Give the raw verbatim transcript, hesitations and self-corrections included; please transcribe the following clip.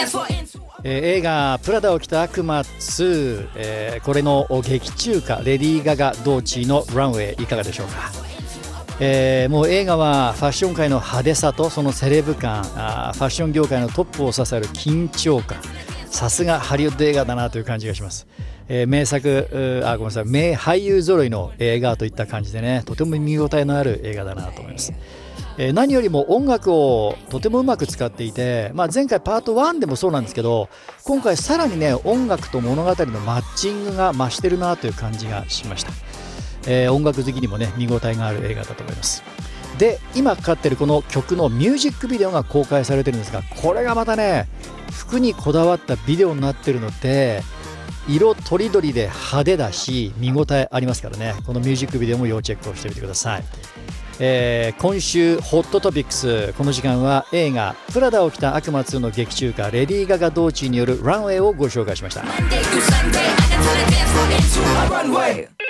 えー、映画プラダを着た悪魔ツー、えー、これの劇中歌レディー・ガガ道中のランウェイいかがでしょうか。えー、もう映画はファッション界の派手さとそのセレブ感、あファッション業界のトップを支える緊張感、さすがハリウッド映画だなという感じがします。えー、名作あごめんなさい名俳優揃いの映画といった感じでね、とても見応えのある映画だなと思います。えー、何よりも音楽をとてもうまく使っていて、まあ、前回パートワンでもそうなんですけど、今回さらにね音楽と物語のマッチングが増してるなという感じがしました。えー、音楽好きにもね見応えがある映画だと思います。で今かかってるこの曲のミュージックビデオが公開されてるんですが、これがまたね服にこだわったビデオになってるので色とりどりで派手だし見応えありますからね、このミュージックビデオも要チェックをしてみてください。えー、今週ホットトピックス、この時間は映画プラダを着た悪魔ツーの劇中歌レディー・ガガ道中によるランウェイをご紹介しました。